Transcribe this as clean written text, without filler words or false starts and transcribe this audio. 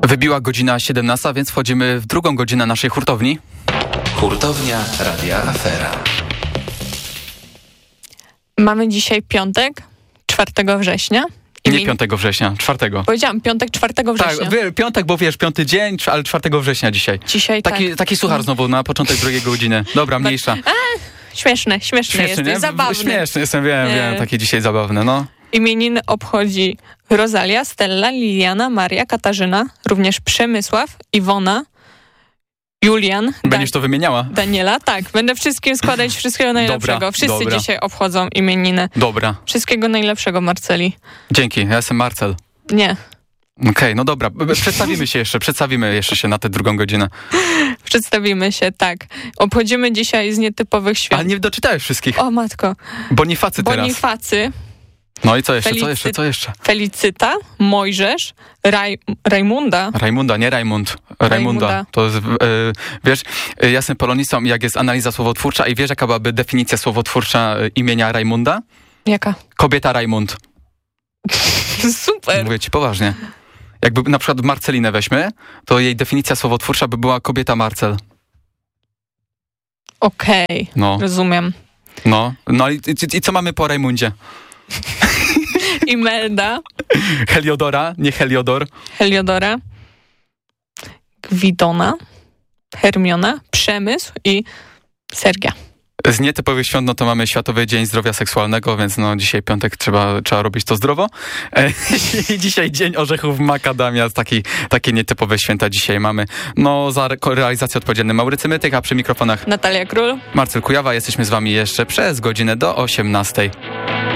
Wybiła godzina 17, więc wchodzimy w drugą godzinę naszej hurtowni. Hurtownia Radia Afera. Mamy dzisiaj piątek, 4 września. Nie 5 września, 4. Powiedziałam piątek, 4 września. Tak, piątek, bo wiesz, 5 dzień, ale 4 września dzisiaj. Taki suchar znowu na początek drugiej godziny. Dobra, mniejsza. Śmieszny jest, zabawny. Śmieszny jestem, wiem, taki dzisiaj zabawny, no. Imieniny obchodzi Rosalia, Stella, Liliana, Maria, Katarzyna, również Przemysław, Iwona, Julian. Będziesz to wymieniała? Daniela, tak. Będę wszystkim składać wszystkiego najlepszego. Dobra, Wszyscy dzisiaj obchodzą imieniny. Dobra. Wszystkiego najlepszego, Marceli. Dzięki, ja jestem Marcel. Nie. Okej, no dobra. Przedstawimy jeszcze się na tę drugą godzinę. Przedstawimy się, tak. Obchodzimy dzisiaj z nietypowych świąt. Ale nie doczytałeś wszystkich. O matko. Bonifacy teraz. Bonifacy. No i co jeszcze? Felicyta, Mojżesz, Rajmunda. Rajmunda, nie Rajmund. Rajmunda. To jest, wiesz, ja jestem polonistą, jak jest analiza słowotwórcza i wiesz, jaka byłaby definicja słowotwórcza imienia Rajmunda? Jaka? Kobieta Rajmund. Super. Mówię ci poważnie. Jakby na przykład Marcelinę weźmy, to jej definicja słowotwórcza by była kobieta Marcel. Okej, rozumiem. No i co mamy po Rajmundzie? Imelda. Heliodora, nie Heliodor. Heliodora. Gwidona. Hermiona. Przemysł i Sergia. Z nietypowych świąt, no to mamy Światowy Dzień Zdrowia Seksualnego, więc no dzisiaj piątek trzeba robić to zdrowo. I dzisiaj Dzień Orzechów Makadamia, takie nietypowe święta dzisiaj mamy. No za realizację odpowiedzialny Maurycy Mytyk, a przy mikrofonach Natalia Król. Marcel Kujawa. Jesteśmy z wami jeszcze przez godzinę do 18.